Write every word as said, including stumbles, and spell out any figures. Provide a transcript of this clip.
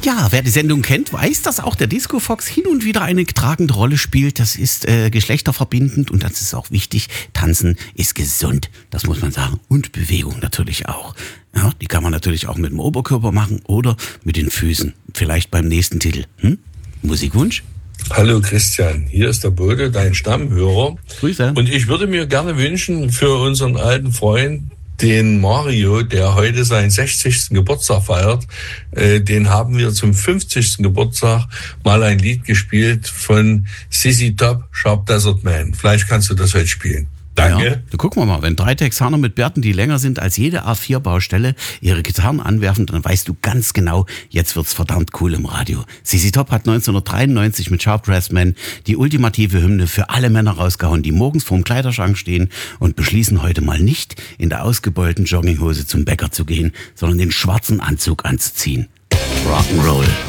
Ja, wer die Sendung kennt, weiß, dass auch der Disco Fox hin und wieder eine tragende Rolle spielt. Das ist äh, geschlechterverbindend und das ist auch wichtig. Tanzen ist gesund, das muss man sagen. Und Bewegung natürlich auch. Ja, die kann man natürlich auch mit dem Oberkörper machen oder mit den Füßen. Vielleicht beim nächsten Titel. Hm? Musikwunsch? Hallo Christian, hier ist der Bode, dein Stammhörer. Grüße. Und ich würde mir gerne wünschen für unseren alten Freund, den Mario, der heute seinen sechzigsten Geburtstag feiert, äh, den haben wir zum fünfzigsten Geburtstag mal ein Lied gespielt von Z Z Top, Sharp Desert Man. Vielleicht kannst du das heute spielen. Danke. Ja, du gucken wir mal, wenn drei Texaner mit Bärten, die länger sind als jede A vier Baustelle, ihre Gitarren anwerfen, dann weißt du ganz genau, jetzt wird's verdammt cool im Radio. Z Z Top hat neunzehnhundertdreiundneunzig mit Sharp Dressed Man die ultimative Hymne für alle Männer rausgehauen, die morgens vorm Kleiderschrank stehen und beschließen heute mal nicht in der ausgebeulten Jogginghose zum Bäcker zu gehen, sondern den schwarzen Anzug anzuziehen. Rock'n'Roll.